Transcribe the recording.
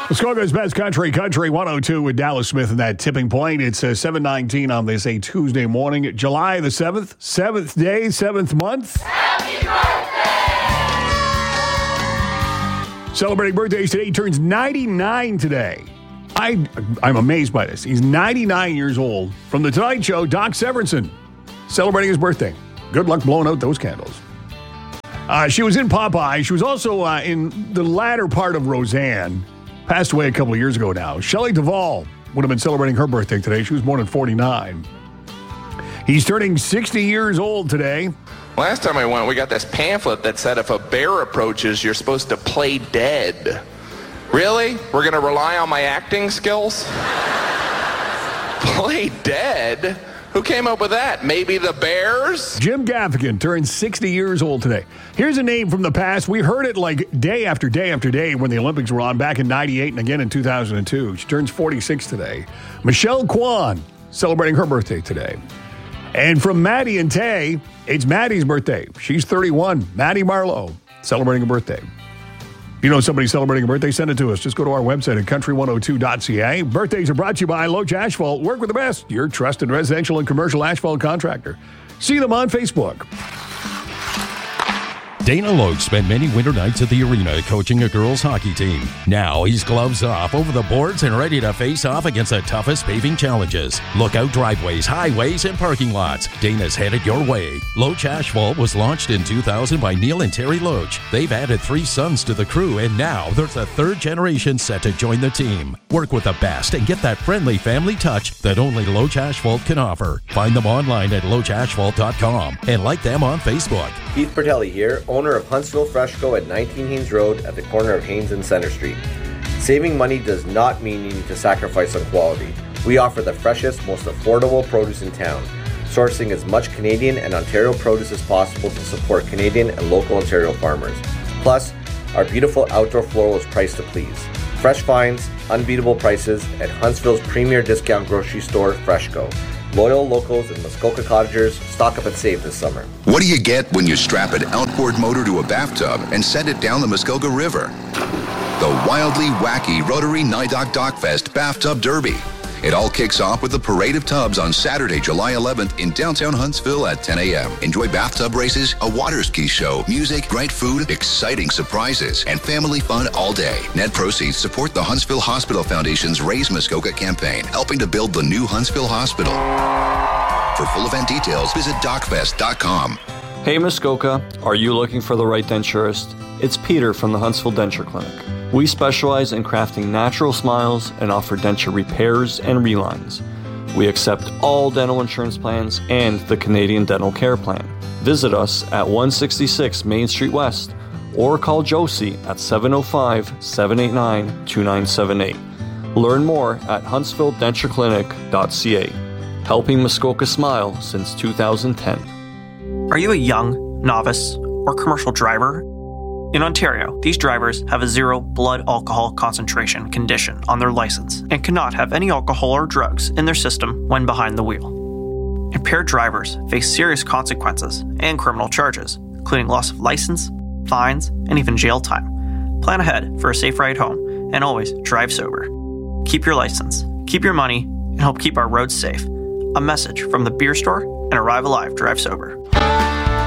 Muskoka's best country 102 with Dallas Smith and that tipping point. It's 7:19 on this a Tuesday morning, July the 7th, 7th day, 7th month. Happy birthday! Celebrating birthdays today. He turns 99 today. I'm amazed by this. He's 99 years old. From The Tonight Show, Doc Severinsen, celebrating his birthday. Good luck blowing out those candles. She was in Popeye. She was also in the latter part of Roseanne. Passed away a couple of years ago now. Shelley Duvall would have been celebrating her birthday today. She was born at 49. He's turning 60 years old today. Last time I went, we got this pamphlet that said if a bear approaches, you're supposed to play dead. Really? We're going to rely on my acting skills? Play dead? Who came up with that? Maybe the Bears? Jim Gaffigan turned 60 years old today. Here's a name from the past. We heard it like day after day after day when the Olympics were on back in 98 and again in 2002. She turns 46 today. Michelle Kwan celebrating her birthday today. And from Maddie and Tay, it's Maddie's birthday. She's 31. Maddie Marlowe celebrating a birthday. If you know somebody celebrating a birthday, send it to us. Just go to our website at country102.ca. Birthdays are brought to you by Loach Asphalt. Work with the best. Your trusted residential and commercial asphalt contractor. See them on Facebook. Dana Loach spent many winter nights at the arena coaching a girls' hockey team. Now he's gloves off over the boards and ready to face off against the toughest paving challenges. Lookout driveways, highways, and parking lots. Dana's headed your way. Loach Asphalt was launched in 2000 by Neil and Terry Loach. They've added 3 sons to the crew, and now there's a 3rd generation set to join the team. Work with the best and get that friendly family touch that only Loach Asphalt can offer. Find them online at loachasphalt.com and like them on Facebook. Keith Bertelli here, owner of Huntsville Fresh Go at 19 Haynes Road at the corner of Haynes and Center Street. Saving money does not mean you need to sacrifice on quality. We offer the freshest, most affordable produce in town, sourcing as much Canadian and Ontario produce as possible to support Canadian and local Ontario farmers. Plus, our beautiful outdoor floral is priced to please. Fresh finds, unbeatable prices at Huntsville's premier discount grocery store, Fresh Go. Loyal locals and Muskoka cottagers, stock up and save this summer. What do you get when you strap an outboard motor to a bathtub and send it down the Muskoka River? The wildly wacky Rotary Nidok Dockfest Bathtub Derby. It all kicks off with the Parade of Tubs on Saturday, July 11th in downtown Huntsville at 10 a.m. Enjoy bathtub races, a water ski show, music, great food, exciting surprises, and family fun all day. Net proceeds support the Huntsville Hospital Foundation's Raise Muskoka campaign, helping to build the new Huntsville Hospital. For full event details, visit dockfest.com. Hey Muskoka, are you looking for the right denturist? It's Peter from the Huntsville Denture Clinic. We specialize in crafting natural smiles and offer denture repairs and relines. We accept all dental insurance plans and the Canadian Dental Care Plan. Visit us at 166 Main Street West or call Josie at 705-789-2978. Learn more at huntsvilledentureclinic.ca. Helping Muskoka smile since 2010. Are you a young, novice, or commercial driver? In Ontario, these drivers have a 0 blood alcohol concentration condition on their license and cannot have any alcohol or drugs in their system when behind the wheel. Impaired drivers face serious consequences and criminal charges, including loss of license, fines, and even jail time. Plan ahead for a safe ride home and always drive sober. Keep your license, keep your money, and help keep our roads safe. A message from the beer store and Arrive Alive Drive Sober.